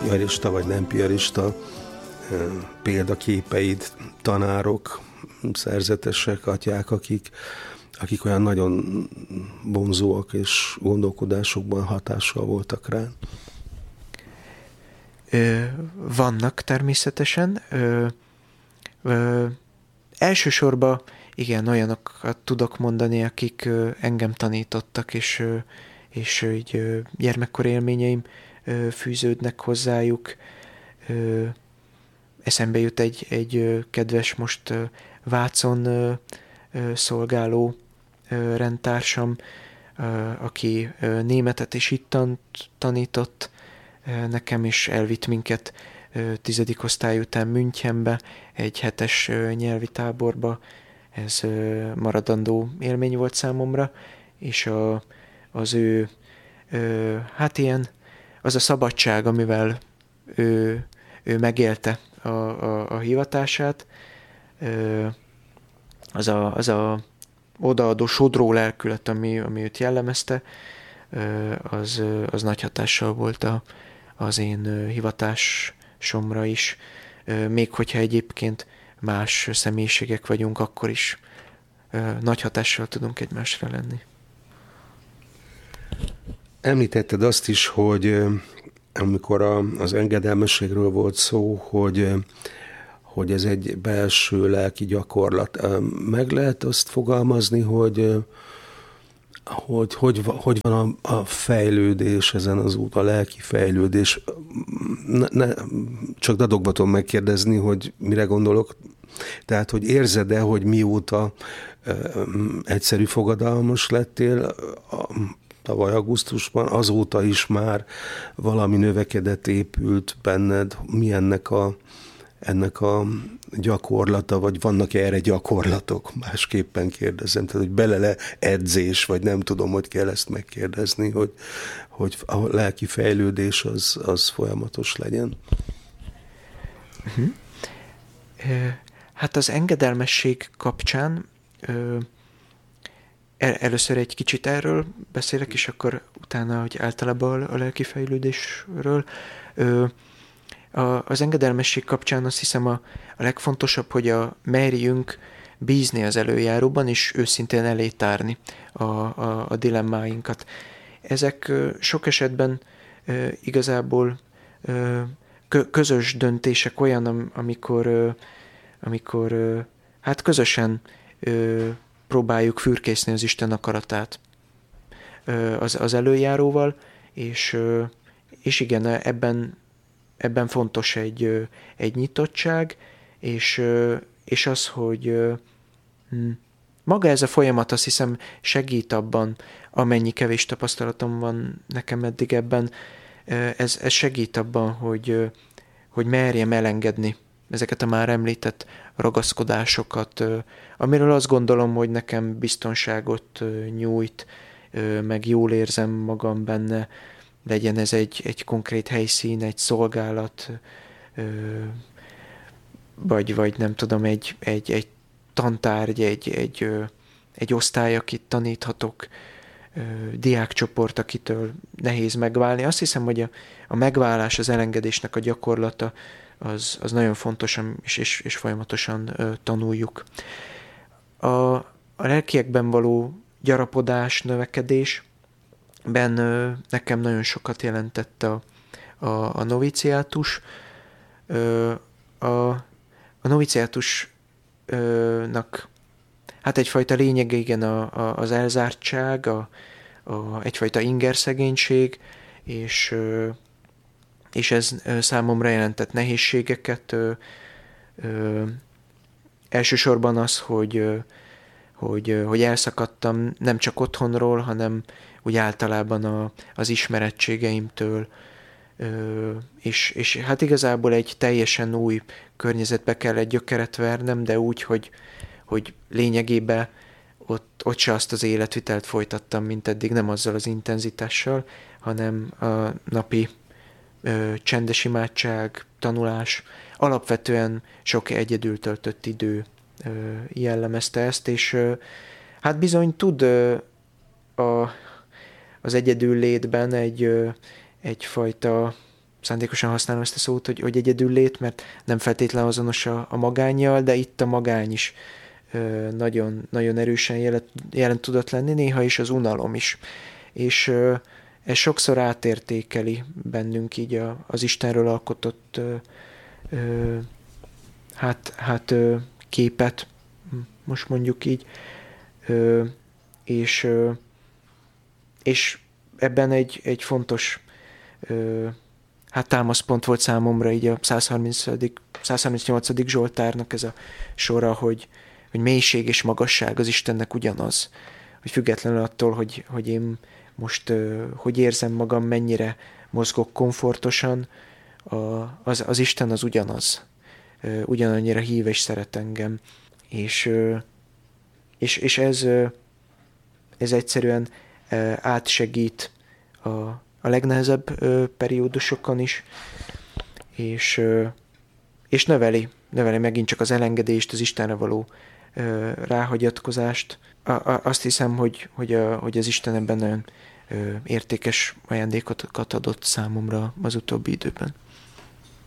piarista vagy nem piarista példaképeid, tanárok, szerzetesek, atyák, akik olyan nagyon vonzóak és gondolkodásokban hatással voltak rá? Vannak természetesen. Elsősorban igen, olyanokat tudok mondani, akik engem tanítottak, és így gyermekkori élményeim fűződnek hozzájuk. Eszembe jut egy kedves, most Vácon szolgáló rendtársam, aki németet is itt tanított nekem, is elvitt minket 10. osztály után Münchenbe, egy hetes nyelvi táborba. Ez maradandó élmény volt számomra, és az ő, hát ilyen, az a szabadság, amivel ő megélte a hivatását, az a odaadó sodró lelkület, ami őt jellemezte, az nagy hatással volt az én hivatásomra is. Még hogyha egyébként más személyiségek vagyunk, akkor is nagy hatással tudunk egymásra lenni. Említetted azt is, hogy amikor az engedelmességről volt szó, hogy ez egy belső lelki gyakorlat. Meg lehet azt fogalmazni, hogy van a fejlődés ezen az út, a lelki fejlődés? Csak dadogba tudom megkérdezni, hogy mire gondolok. Tehát, hogy érzed-e, hogy mióta egyszerű fogadalmas lettél, tavaly augusztusban, azóta is már valami növekedett, épült benned? Mi ennek a gyakorlata, vagy vannak erre gyakorlatok? Másképpen kérdezem, tehát, hogy belele edzés, vagy nem tudom, hogy kell ezt megkérdezni, hogy a lelki fejlődés az folyamatos legyen. Hát az engedelmesség kapcsán először egy kicsit erről beszélek, és akkor utána, hogy általában a lelki fejlődésről. Az engedelmesség kapcsán azt hiszem a legfontosabb, hogy merjünk bízni az előjáróban, és őszintén elé tárni a dilemmáinkat. Ezek sok esetben igazából közös döntések, olyan, amikor hát közösen próbáljuk fürkészni az Isten akaratát az előjáróval, és igen, ebben fontos egy nyitottság, és az, hogy maga ez a folyamat, azt hiszem, segít abban, amennyi kevés tapasztalatom van nekem eddig ebben, ez segít abban, hogy merjem elengedni ezeket a már említett ragaszkodásokat, amiről azt gondolom, hogy nekem biztonságot nyújt, meg jól érzem magam benne, legyen ez egy konkrét helyszín, egy szolgálat, vagy nem tudom, egy tantárgy, egy osztály, akit taníthatok, diákcsoport, akitől nehéz megválni. Azt hiszem, hogy a megválás, az elengedésnek a gyakorlata az nagyon fontos, és folyamatosan tanuljuk. A lelkiekben való gyarapodás, növekedésben nekem nagyon sokat jelentett a noviciátus. A noviciátusnak hát egyfajta lényege, igen, az elzártság, egyfajta ingerszegénység, és ez számomra jelentett nehézségeket. Elsősorban az, hogy elszakadtam nem csak otthonról, hanem úgy általában az ismerettségeimtől, és hát igazából egy teljesen új környezetbe kellett gyökeret vernem, de úgy, hogy lényegében ott se azt az életvitelt folytattam, mint eddig, nem azzal az intenzitással, hanem a napi csendes imádság, tanulás, alapvetően sok egyedül töltött idő jellemezte ezt, és hát bizony tud az egyedül létben egyfajta szándékosan használom ezt a szót, hogy egyedül lét, mert nem feltétlenül azonos a magánnyal, de itt a magány is nagyon, nagyon erősen jelen tudott lenni, néha is az unalom is. És ez sokszor átértékeli bennünk így az Istenről alkotott képet, most mondjuk így, és ebben egy fontos támaszpont volt számomra így a 138. Zsoltárnak ez a sora, hogy mélység és magasság az Istennek ugyanaz. Hogy függetlenül attól, hogy én most hogy érzem magam, mennyire mozgok komfortosan, az Isten az ugyanaz. Ugyanannyira hív és szeret engem. És ez egyszerűen átsegít a legnehezebb periódusokon is, és növeli megint csak az elengedést, az Istenre való ráhagyatkozást. Azt hiszem, hogy az Isten ebben nagyon értékes ajándékokat adott számomra az utóbbi időben.